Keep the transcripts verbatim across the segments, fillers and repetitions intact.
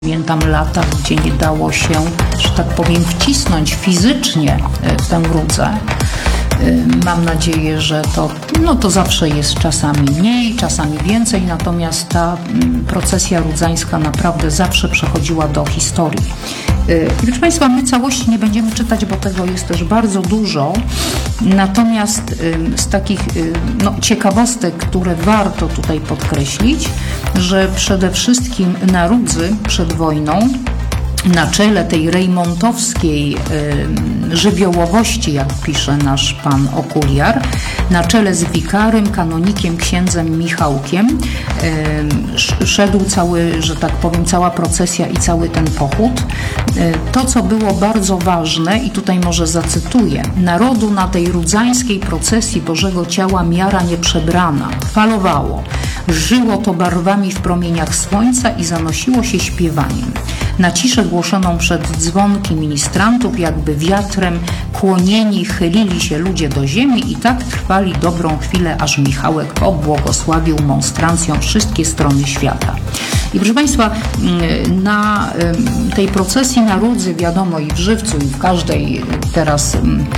Pamiętam lata, gdzie nie dało się, że tak powiem, wcisnąć fizycznie w tę Rudzę. Mam nadzieję, że to, no to zawsze jest czasami mniej, czasami więcej, natomiast ta procesja rudzańska naprawdę zawsze przechodziła do historii. I proszę Państwa, my całości nie będziemy czytać, bo tego jest też bardzo dużo, natomiast z takich no, ciekawostek, które warto tutaj podkreślić, że przede wszystkim na Rudzy przed wojną na czele tej rejmontowskiej y, żywiołowości, jak pisze nasz pan Okuliar, na czele z wikarym, kanonikiem, księdzem Michałkiem y, szedł cały, że tak powiem, cała procesja i cały ten pochód. Y, to, co było bardzo ważne, i tutaj może zacytuję: narodu na tej rudzańskiej procesji Bożego Ciała miara nieprzebrana, falowało, żyło to barwami w promieniach słońca i zanosiło się śpiewaniem. Na ciszę głoszoną przed dzwonki ministrantów, jakby wiatrem kłonieni chylili się ludzie do ziemi i tak trwali dobrą chwilę, aż Michałek pobłogosławił monstrancją wszystkie strony świata. I proszę Państwa, na tej procesji na Rudzy, wiadomo, i w Żywcu, i w każdej teraz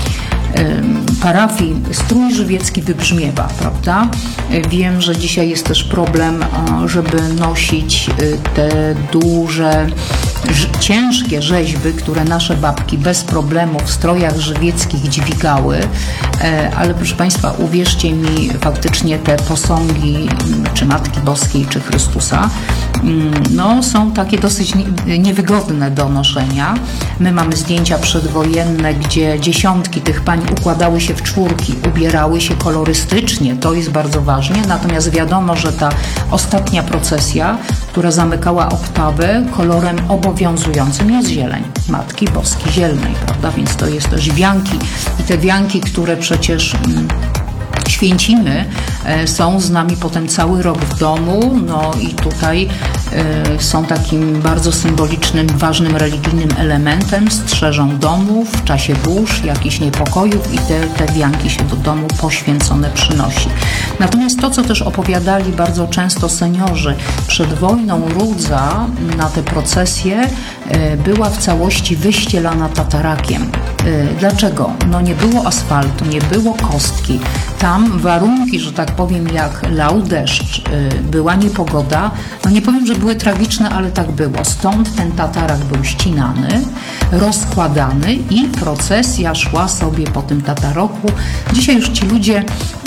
parafii strój żywiecki wybrzmiewa, prawda? Wiem, że dzisiaj jest też problem, żeby nosić te duże, ciężkie rzeźby, które nasze babki bez problemu w strojach żywieckich dźwigały, ale proszę Państwa, uwierzcie mi, faktycznie te posągi czy Matki Boskiej, czy Chrystusa, no, są takie dosyć niewygodne do noszenia. My mamy zdjęcia przedwojenne, gdzie dziesiątki tych pań układały się w czwórki, ubierały się kolorystycznie, to jest bardzo ważne, natomiast wiadomo, że ta ostatnia procesja, która zamykała oktawę, kolorem obowiązującym jest zieleń Matki Boskiej Zielnej, prawda, więc to jest też wianki i te wianki, które przecież mm, święcimy, są z nami potem cały rok w domu, no i tutaj y, są takim bardzo symbolicznym, ważnym religijnym elementem, strzeżą domów w czasie burz, jakichś niepokojów i te, te wianki się do domu poświęcone przynosi. Natomiast to, co też opowiadali bardzo często seniorzy, przed wojną Rudza na te procesje y, była w całości wyścielana tatarakiem. Y, dlaczego? No nie było asfaltu, nie było kostki. Tam warunki, że tak powiem, jak lał deszcz, była niepogoda, no nie powiem, że były tragiczne, ale tak było. Stąd ten tatarak był ścinany, rozkładany i procesja szła sobie po tym tataroku. Dzisiaj już ci ludzie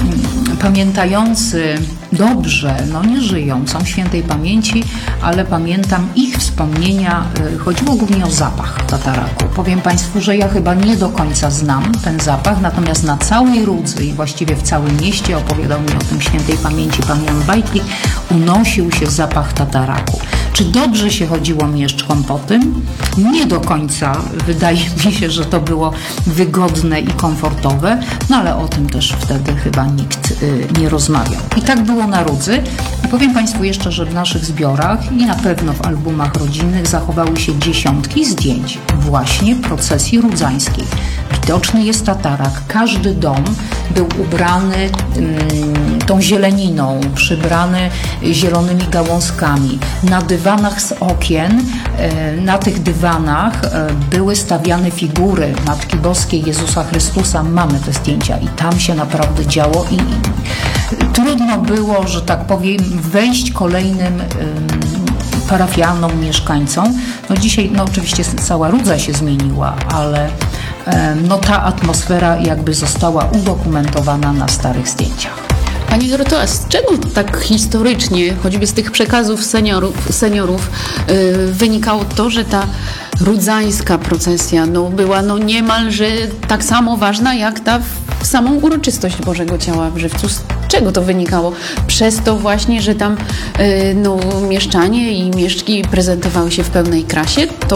pamiętający dobrze, no nie żyją, są świętej pamięci, ale pamiętam ich wspomnienia, chodziło głównie o zapach tataraku. Powiem Państwu, że ja chyba nie do końca znam ten zapach, natomiast na całej Rudzy i właściwie w całym mieście, opowiadał mi o tym świętej pamięci pan Jan Bajtlik, unosił się zapach tataraku. Czy dobrze się chodziło mieszczkom po tym? Nie do końca. Wydaje mi się, że to było wygodne i komfortowe, no ale o tym też wtedy chyba nikt y, nie rozmawiał. I tak było na Rudzy. I powiem Państwu jeszcze, że w naszych zbiorach i na pewno w albumach rodzinnych zachowały się dziesiątki zdjęć właśnie procesji rudzańskiej. Widoczny jest tatarak. Każdy dom był ubrany mm, tą zieleniną, przybrany zielonymi gałązkami. Na dywanach z okien, e, na tych dywanach e, były stawiane figury Matki Boskiej, Jezusa Chrystusa. Mamy te zdjęcia i tam się naprawdę działo i, i trudno było, że tak powiem, wejść kolejnym e, parafianom, mieszkańcom. No dzisiaj, no oczywiście cała Rudza się zmieniła, ale no ta atmosfera jakby została udokumentowana na starych zdjęciach. Pani Doroto, a z czego tak historycznie, choćby z tych przekazów seniorów, seniorów yy, wynikało to, że ta rudzańska procesja no, była no, niemalże tak samo ważna jak ta w samą uroczystość Bożego Ciała w Żywcu? Z czego to wynikało? Przez to właśnie, że tam yy, no, mieszczanie i mieszczki prezentowały się w pełnej krasie? To